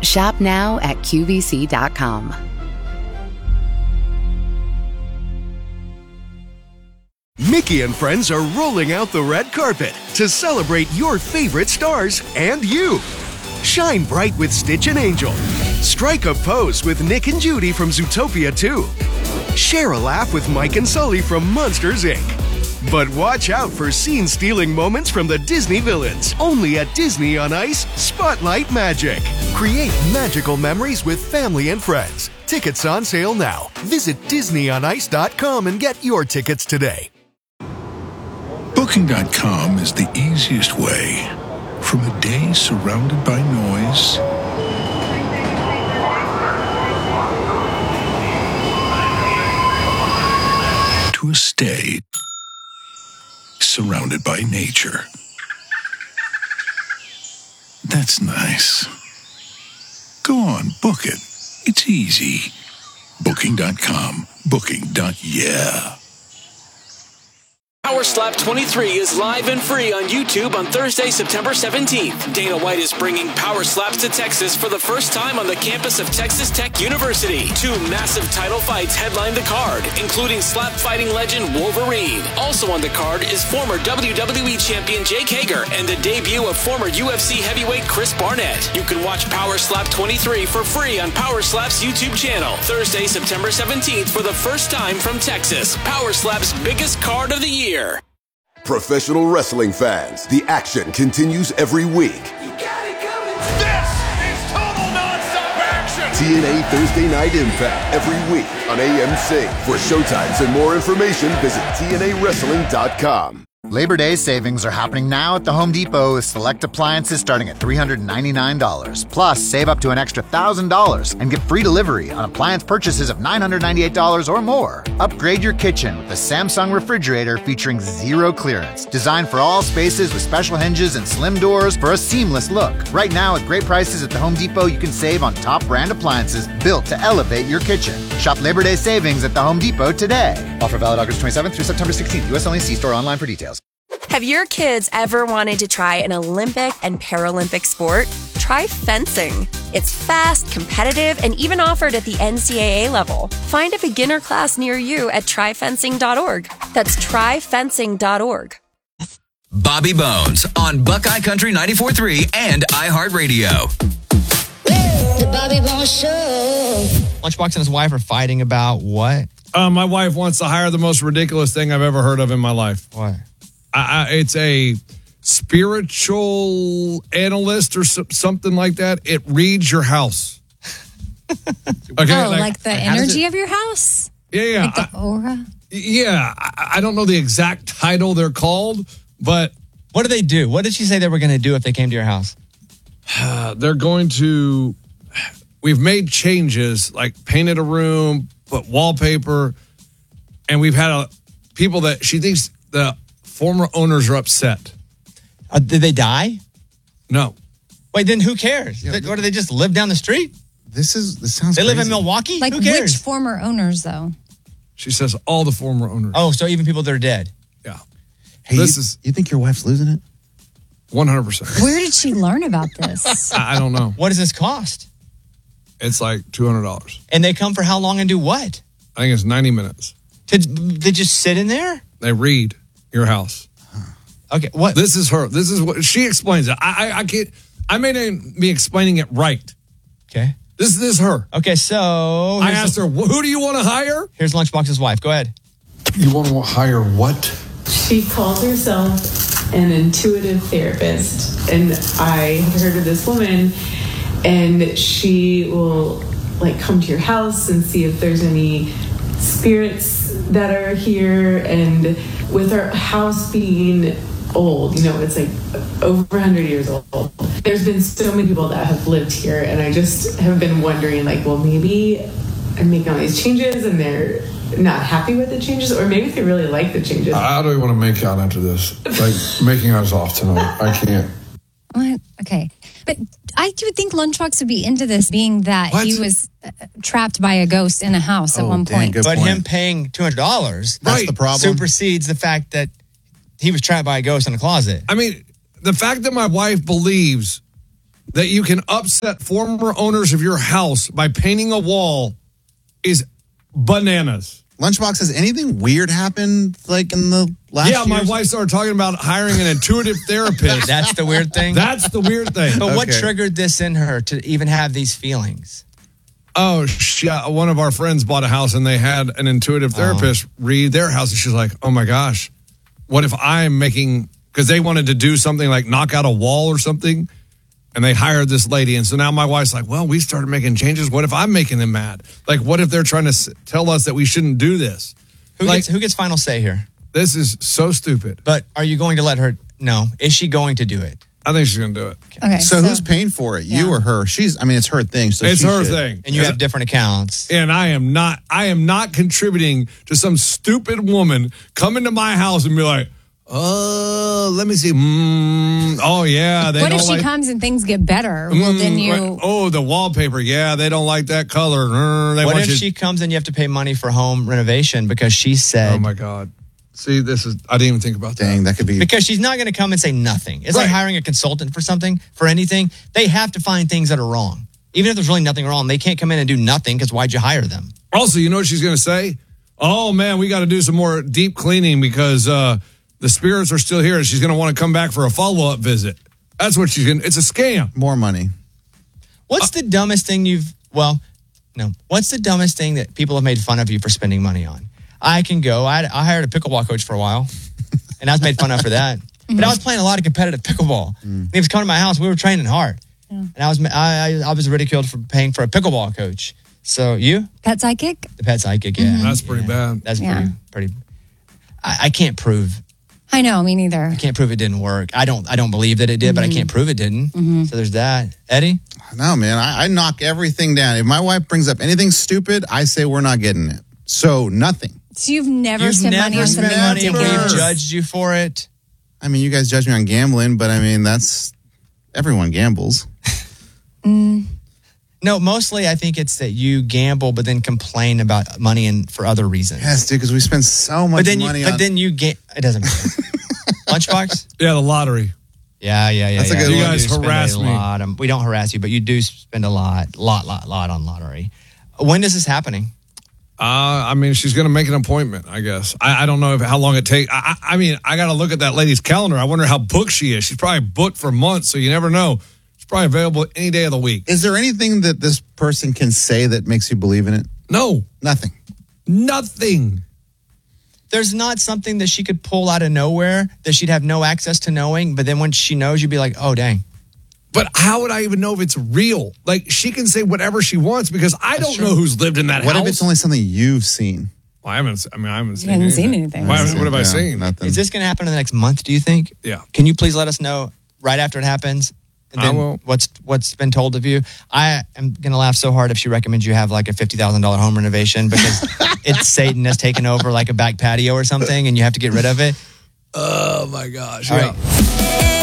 Shop now at QVC.com. Mickey and friends are rolling out the red carpet to celebrate your favorite stars and you. Shine bright with Stitch and Angel. Strike a pose with Nick and Judy from Zootopia 2. Share a laugh with Mike and Sully from Monsters, Inc. But watch out for scene-stealing moments from the Disney villains. Only at Disney on Ice Spotlight Magic. Create magical memories with family and friends. Tickets on sale now. Visit DisneyOnIce.com and get your tickets today. Booking.com is the easiest way. From a day surrounded by noise to a stay surrounded by nature. That's nice. Go on, book it. It's easy. Booking.com. Booking.yeah. Power Slap 23 is live and free on YouTube on Thursday, September 17th. Dana White is bringing Power Slaps to Texas for the first time on the campus of Texas Tech University. 2 massive title fights headline the card, including slap fighting legend Wolverine. Also on the card is former WWE champion Jake Hager and the debut of former UFC heavyweight Chris Barnett. You can watch Power Slap 23 for free on Power Slap's YouTube channel. Thursday, September 17th for the first time from Texas. Power Slap's biggest card of the year. Professional wrestling fans, the action continues every week. You got it coming. This is total nonstop action. TNA Thursday Night Impact every week on AMC. For showtimes and more information, visit TNAWrestling.com. Labor Day savings are happening now at the Home Depot with select appliances starting at $399. Plus, save up to an extra $1,000 and get free delivery on appliance purchases of $998 or more. Upgrade your kitchen with the Samsung refrigerator featuring zero clearance. Designed for all spaces with special hinges and slim doors for a seamless look. Right now, at great prices at the Home Depot, you can save on top brand appliances built to elevate your kitchen. Shop Labor Day savings at the Home Depot today. Offer valid August 27th through September 16th. U.S. only. See store online for details. Have your kids ever wanted to try an Olympic and Paralympic sport? Try fencing. It's fast, competitive, and even offered at the NCAA level. Find a beginner class near you at tryfencing.org. That's tryfencing.org. Bobby Bones on Buckeye Country 94.3 and iHeartRadio. The Bobby Bones Show. Lunchbox and his wife are fighting about what? My wife wants to hire the most ridiculous thing I've ever heard of in my life. What? It's a spiritual analyst or something like that. It reads your house. Okay, like the energy of your house? Yeah. Like the aura? Yeah. I don't know the exact title they're called, but... What do they do? What did she say they were going to do if they came to your house? They're going to... We've made changes, like painted a room, put wallpaper, and we've had people that she thinks the former owners are upset. Did they die? No. Wait, then who cares? What, do they just live down the street? This sounds They crazy. live in Milwaukee? Like who cares? which former owners, though? She says all the former owners. Oh, so even people that are dead. Yeah. Hey, you think your wife's losing it? 100%. Where did she learn about this? I don't know. What does this cost? It's like $200. And they come for how long and do what? I think it's 90 minutes. They just sit in there? They read your house. Okay, what? This is her. This is what she explains it. I can't. I may not be explaining it right. Okay. This is her. Okay, so I asked her, who do you want to hire? Here's Lunchbox's wife. Go ahead. You want to hire what? She calls herself an intuitive therapist, and I have heard of this woman, and she will like come to your house and see if there's any spirits that are here. And with our house being old, you know, it's like over 100 years old, there's been so many people that have lived here, and I just have been wondering, like, well, maybe I'm making all these changes and they're not happy with the changes, or maybe they really like the changes. How do we want to make out after this? Like, making us off tonight. I can't. What? Okay. But I would think Lunchbox would be into this, being that he was trapped by a ghost in a house at one point. But him paying $200, that's the problem. Supersedes the fact that he was trapped by a ghost in a closet. I mean, the fact that my wife believes that you can upset former owners of your house by painting a wall is bananas. Lunchbox, has anything weird happened like in the last Yeah, my wife started talking about hiring an intuitive therapist. That's the weird thing? That's the weird thing. But what triggered this in her to even have these feelings? Oh, one of our friends bought a house and they had an intuitive therapist read their house. And she's like, oh my gosh, what if I'm making, because they wanted to do something like knock out a wall or something. And they hired this lady. And so now my wife's like, well, we started making changes. What if I'm making them mad? Like, what if they're trying to tell us that we shouldn't do this? Who gets final say here? This is so stupid. But are you going to let her know? Is she going to do it? I think she's going to do it. Okay. So who's paying for it? You or her? It's her thing. So it's she her should. thing. And you have different accounts. And I am not contributing to some stupid woman coming to my house and be like, let me see. Oh, yeah. What if she comes and things get better? Well, then you... Oh, the wallpaper. Yeah, they don't like that color. What if she comes and you have to pay money for home renovation because she said... Oh, my God. See, I didn't even think about that. Dang, that could be... Because she's not going to come and say nothing. It's like hiring a consultant for anything. They have to find things that are wrong. Even if there's really nothing wrong, they can't come in and do nothing because why'd you hire them? Also, you know what she's going to say? Oh, man, we got to do some more deep cleaning because the spirits are still here and she's going to want to come back for a follow-up visit. That's what she's going to... It's a scam. More money. What's the dumbest thing What's the dumbest thing that people have made fun of you for spending money on? I hired a pickleball coach for a while, and I was made fun of for that. But I was playing a lot of competitive pickleball. And he was coming to my house. We were training hard. Yeah. And I was ridiculed for paying for a pickleball coach. So you? Pet Sidekick? The Pet Sidekick, yeah. That's pretty bad. That's pretty I can't prove. I know, me neither. I can't prove it didn't work. I don't believe that it did, but I can't prove it didn't. So there's that. Eddie? No, man. I knock everything down. If my wife brings up anything stupid, I say we're not getting it. So nothing. So you've never spent money on something and we've judged you for it? I mean, you guys judge me on gambling, but I mean, everyone gambles. No, mostly I think it's that you gamble, but then complain about money and for other reasons. Yes, dude, because we spend so much money on... But then it doesn't matter. Lunchbox? Yeah, the lottery. Yeah. That's a good one. You guys harass me. We don't harass you, but you do spend a lot on lottery. When is this happening? I mean, she's going to make an appointment, I guess. I don't know how long it takes. I mean, I got to look at that lady's calendar. I wonder how booked she is. She's probably booked for months, so you never know. She's probably available any day of the week. Is there anything that this person can say that makes you believe in it? No. Nothing. There's not something that she could pull out of nowhere that she'd have no access to knowing, but then when she knows, you'd be like, oh, dang. But how would I even know if it's real? Like, she can say whatever she wants because I don't know who's lived in that house. What if it's only something you've seen? Well, I haven't seen anything. What have I seen? Nothing. Is this going to happen in the next month, do you think? Yeah. Can you please let us know right after it happens? And then I will. What's been told of you? I am going to laugh so hard if she recommends you have like a $50,000 home renovation because it's Satan has taken over like a back patio or something and you have to get rid of it. Oh, my gosh. All right.